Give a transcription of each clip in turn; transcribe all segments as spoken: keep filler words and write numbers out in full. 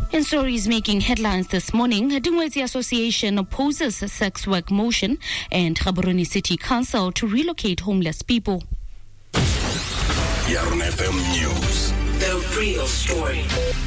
In stories making headlines this morning, Dingwezi Association opposes sex work motion and Gaborone City Council to relocate homeless people. Yarn F M News. The real story.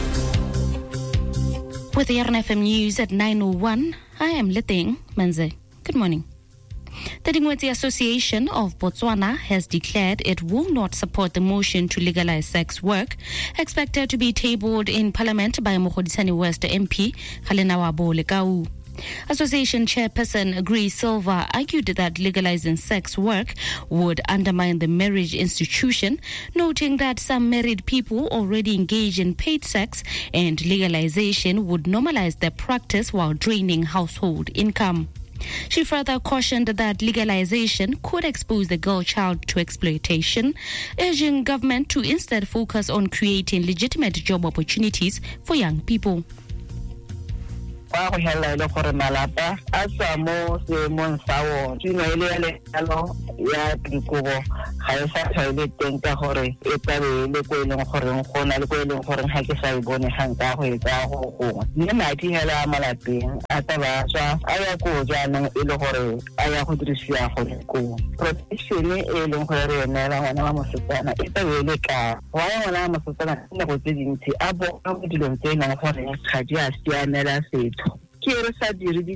With the Yarn F M News at nine oh one, I am Leteng Manze. Good morning. The Dingwezi Association of Botswana has declared it will not support the motion to legalize sex work, expected to be tabled in Parliament by Mogodisani West M P Kgalenawabo Lekau. Association chairperson Grace Silva argued that legalizing sex work would undermine the marriage institution, noting that some married people already engage in paid sex and legalization would normalize their practice while draining household income. She further cautioned that legalization could expose the girl child to exploitation, urging government to instead focus on creating legitimate job opportunities for young people. Ba go hela ile gore malapa a sa mo se mo nsawo tsino ile lealo ya dikobo ga e sa tlhaile teng ka gore e tlabe le go ile gore go na le go ile gore ga ke sa ibone hang ka go etsa go go ne madi hela malapeng a taba tswa a ya go jana ile gore a ya go dirisiwa go go protection e ile gore ne la ngwana wa mosetsana e tlabe le ka wa ngwana wa mosetsana ne go tsedintsi a bo a go dilong tsena gore ga di a sianela setho. The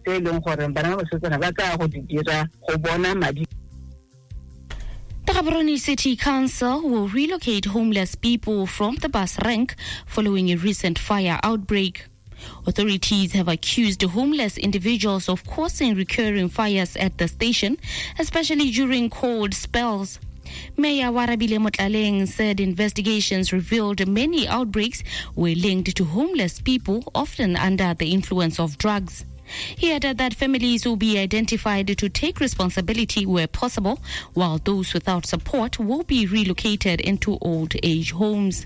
Gaborone City Council will relocate homeless people from the bus rank following a recent fire outbreak. Authorities have accused homeless individuals of causing recurring fires at the station, especially during cold spells. Mayor Warabile Motlaleng said investigations revealed many outbreaks were linked to homeless people, often under the influence of drugs. He added that families will be identified to take responsibility where possible, while those without support will be relocated into old age homes.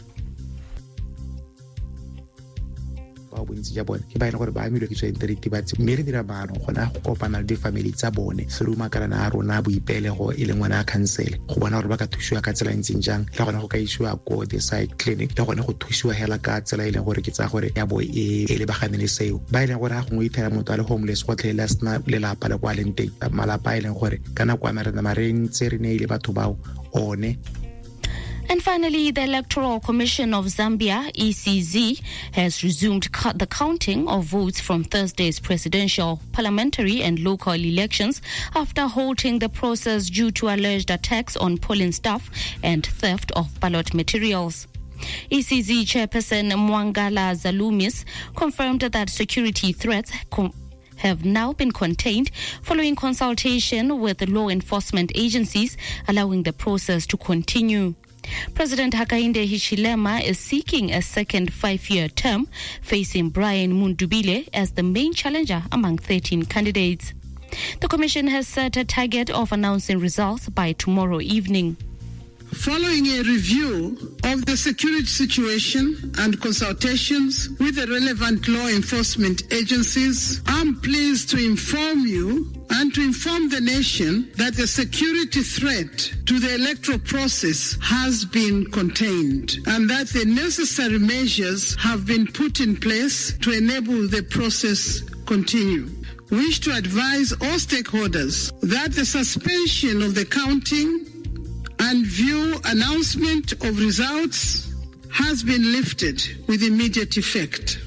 Bontsi ja bone ke ba ena gore ba amilwe ke tswe diritibatsi mme re dira bano gona go kopana le di-family tsa bone through makalana a rona boipelego e le ngwana a cancel go bona gore ba ka thusiwa ka tsela ntseng jang le gona go ka isiwa ko the side clinic le gone go thusiwa hela ka tsela e leng gore ke tsa gore ya bo e e le bagane le seo ba ena gore a go ithela motho a le homeless go tlhela sna le lapa le kwa leng teng malapa e leng gore kana kwa marena mareng tse re ne ile batho bao one. And finally, the Electoral Commission of Zambia, E C Z, has resumed the counting of votes from Thursday's presidential, parliamentary and local elections after halting the process due to alleged attacks on polling staff and theft of ballot materials. E C Z chairperson Mwangala Zalumis confirmed that security threats com- have now been contained following consultation with law enforcement agencies, allowing the process to continue. President Hakainde Hichilema is seeking a second five-year term, facing Brian Mundubile as the main challenger among thirteen candidates. The commission has set a target of announcing results by tomorrow evening. Following a review of the security situation and consultations with the relevant law enforcement agencies, I'm pleased to inform you and to inform the nation that the security threat to the electoral process has been contained and that the necessary measures have been put in place to enable the process continue. We wish to advise all stakeholders that the suspension of the counting and view announcement of results has been lifted with immediate effect.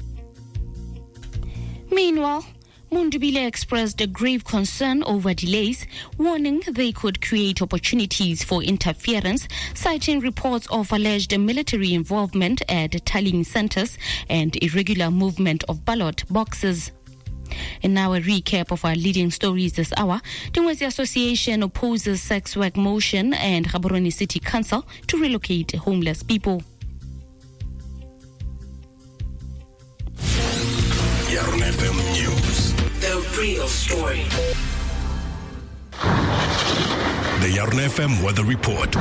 Meanwhile, Mundubile expressed a grave concern over delays, warning they could create opportunities for interference, citing reports of alleged military involvement at tallying centers and irregular movement of ballot boxes. And now a recap of our leading stories this hour. Dingwezi Association opposes sex work motion and Gaborone City Council to relocate homeless people. Yarn F M News. The real story. The Yarn F M Weather Report.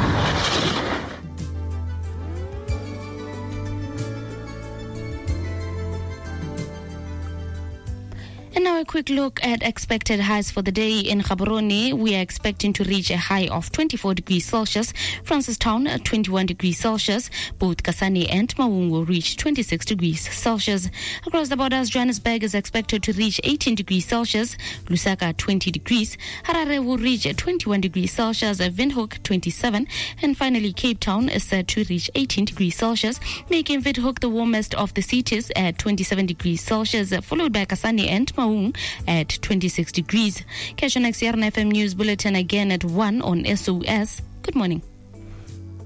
And now a quick look at expected highs for the day. In Gaborone, we are expecting to reach a high of twenty-four degrees Celsius. Francistown, twenty-one degrees Celsius. Both Kasane and Maung will reach twenty-six degrees Celsius. Across the borders, Johannesburg is expected to reach eighteen degrees Celsius. Lusaka, twenty degrees. Harare will reach twenty-one degrees Celsius. Windhoek, twenty-seven. And finally, Cape Town is set to reach eighteen degrees Celsius, making Windhoek the warmest of the cities at twenty-seven degrees Celsius, followed by Kasane and Maung at twenty-six degrees. Catch your next Yarn F M News Bulletin again at one on S O S. Good morning.